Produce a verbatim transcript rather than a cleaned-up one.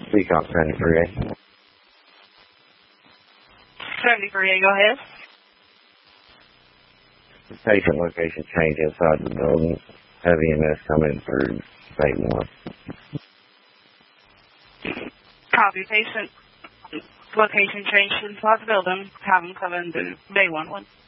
Peacock seventy-three A. seventy-three A, go ahead. Patient location change inside the building. Heavy E M S coming through Bay one. Copy. Patient location change inside the building. Have them come in to Bay one one.